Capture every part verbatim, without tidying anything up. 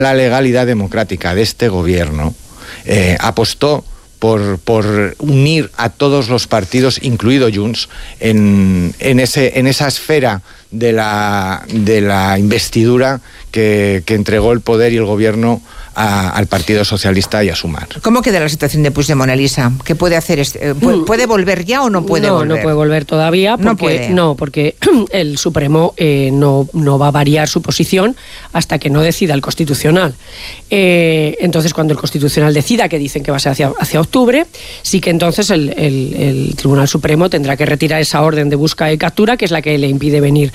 la legalidad democrática de este gobierno, eh, apostó por, por unir a todos los partidos, incluido Junts, en, en, ese, en esa esfera de la, de la investidura que, que entregó el poder y el gobierno a, al Partido Socialista y a Sumar. ¿Cómo queda la situación de Puigdemont, Elisa? ¿Qué puede hacer? Este, ¿puede, ¿Puede volver ya o no puede no, volver? No, no puede volver todavía. Porque, no, puede. no, porque el Supremo eh, no, no va a variar su posición hasta que no decida el Constitucional. Eh, entonces, cuando el Constitucional decida, que dicen que va a ser hacia, hacia octubre, sí que entonces el, el, el Tribunal Supremo tendrá que retirar esa orden de busca y captura, que es la que le impide venir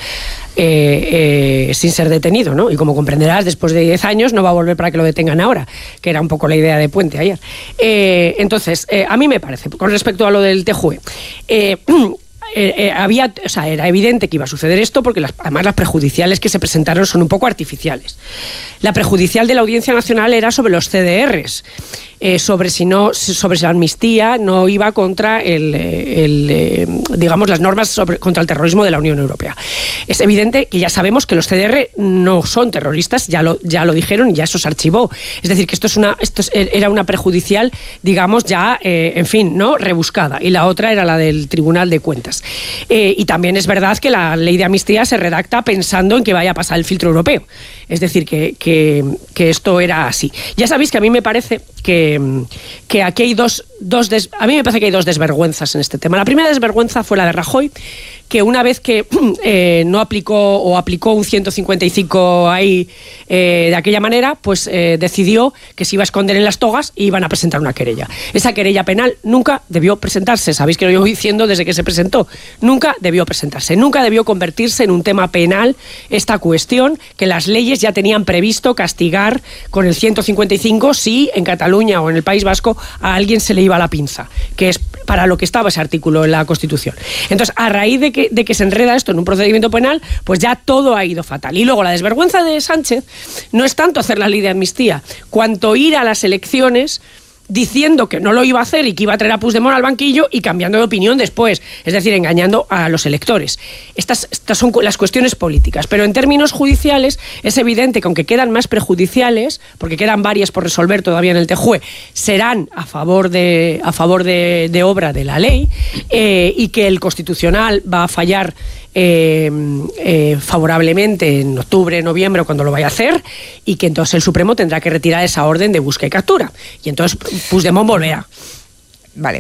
eh, eh, sin ser detenido, ¿no? Y como comprenderás, después de diez años no va a volver para que lo detengan ahora, que era un poco la idea de Puente ayer. Eh, entonces, eh, a mí me parece, con respecto a lo del T J U E, eh, Eh, eh, había, o sea, era evidente que iba a suceder esto porque las, además las prejudiciales que se presentaron son un poco artificiales. La prejudicial de la Audiencia Nacional era sobre los C D Rs, eh, sobre si no, sobre si la amnistía no iba contra el, el eh, digamos las normas sobre, contra el terrorismo de la Unión Europea. Es evidente que ya sabemos que los C D R no son terroristas, ya lo, ya lo dijeron y ya eso se archivó. Es decir, que esto es una, esto es, era una prejudicial, digamos ya, eh, en fin, no rebuscada, y la otra era la del Tribunal de Cuentas. Eh, y también es verdad que la ley de amnistía se redacta pensando en que vaya a pasar el filtro europeo. Es decir, que, que, que esto era así. Ya sabéis que a mí me parece que, que aquí hay dos, dos des, a mí me parece que hay dos desvergüenzas en este tema. La primera desvergüenza fue la de Rajoy, que una vez que eh, no aplicó o aplicó un ciento cincuenta y cinco ahí eh, de aquella manera, pues eh, decidió que se iba a esconder en las togas y iban a presentar una querella. Esa querella penal nunca debió presentarse, sabéis que lo llevo diciendo desde que se presentó, nunca debió presentarse, nunca debió convertirse en un tema penal esta cuestión, que las leyes ya tenían previsto castigar con el ciento cincuenta y cinco si en Cataluña o en el País Vasco a alguien se le iba la pinza, que es para lo que estaba ese artículo en la Constitución. Entonces, a raíz de que, de que se enreda esto en un procedimiento penal, pues ya todo ha ido fatal. Y luego la desvergüenza de Sánchez no es tanto hacer la ley de amnistía, cuanto ir a las elecciones diciendo que no lo iba a hacer y que iba a traer a Puigdemont al banquillo y cambiando de opinión después, es decir, engañando a los electores. Estas, estas son las cuestiones políticas, pero en términos judiciales es evidente que aunque quedan más prejudiciales, porque quedan varias por resolver todavía en el T J U E, serán a favor de, a favor de, de obra de la ley, eh, y que el Constitucional va a fallar Eh, eh, favorablemente en octubre, noviembre, cuando lo vaya a hacer, y que entonces el Supremo tendrá que retirar esa orden de busca y captura. Y entonces Puigdemont volverá. Vale.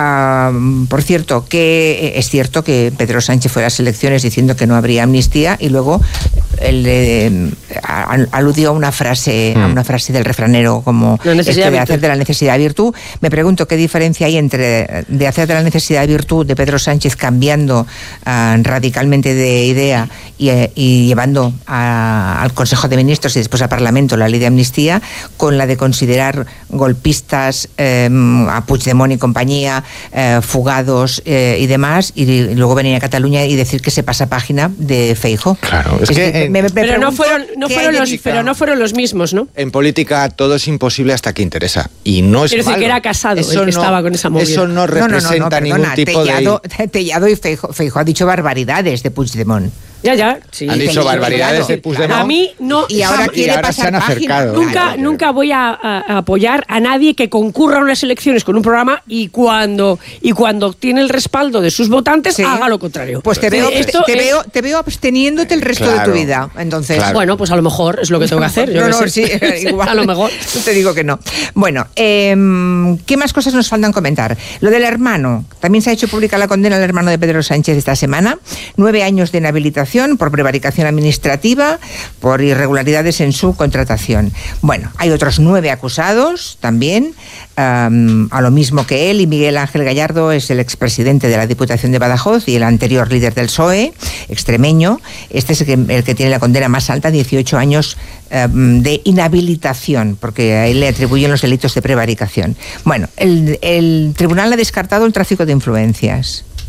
Uh, por cierto, que es cierto que Pedro Sánchez fue a las elecciones diciendo que no habría amnistía y luego él eh, aludió a una frase, mm. a una frase del refranero como este de hacer de la necesidad virtud. Me pregunto qué diferencia hay entre de hacer de la necesidad virtud de Pedro Sánchez cambiando uh, radicalmente de idea y, y llevando a, al Consejo de Ministros y después al Parlamento la ley de amnistía, con la de considerar golpistas eh, a Puigdemont y compañía, eh, fugados eh, y demás, y, y luego venir a Cataluña y decir que se pasa página de Feijóo. Claro, es, es que... que me, me pero, no fueron, no fueron los, pero no fueron los mismos, ¿no? En política todo es imposible hasta que interesa. Y no es Quiero decir que era Casado eso el que no, estaba con esa movida. Eso no representa no, no, no, no, ningún perdona, tipo Tellado, de... Tellado y Feijóo, Feijóo ha dicho barbaridades de Puigdemont. Ya, ya. Sí, han dicho barbaridades de Puigdemont. A mí no. Y ahora quiere y ahora pasar se han página. acercado. Nunca, Claro, nunca voy a, a, a apoyar a nadie que concurra a unas elecciones con un programa y cuando y cuando tiene el respaldo de sus votantes sí. haga lo contrario. Pues te veo, Esto te, es... veo, te veo absteniéndote el resto claro, de tu vida. Entonces, claro. Bueno, pues a lo mejor es lo que tengo que hacer. Yo no, no, no, sé. sí, igual. A lo mejor. Te digo que no. Bueno, eh, ¿qué más cosas nos faltan comentar? Lo del hermano. También se ha hecho pública la condena al hermano de Pedro Sánchez esta semana. Nueve años de inhabilitación por prevaricación administrativa, por irregularidades en su contratación. Bueno, hay otros nueve acusados también, um, a lo mismo que él, y Miguel Ángel Gallardo es el expresidente de la Diputación de Badajoz y el anterior líder del P S O E, extremeño. Este es el que, el que tiene la condena más alta, dieciocho años um, de inhabilitación, porque a él le atribuyen los delitos de prevaricación. Bueno, el, el tribunal ha descartado el tráfico de influencias.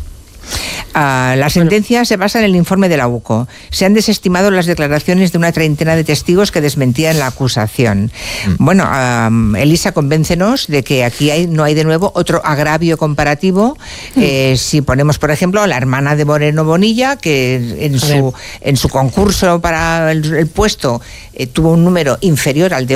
Uh, la sentencia bueno. se basa en el informe de la U C O. Se han desestimado las declaraciones de una treintena de testigos que desmentían la acusación. Mm. Bueno, um, Elisa, convéncenos de que aquí hay, no hay de nuevo otro agravio comparativo. Mm. Eh, si ponemos, por ejemplo, a la hermana de Moreno Bonilla, que en, su, en su concurso para el, el puesto eh, tuvo un número inferior al de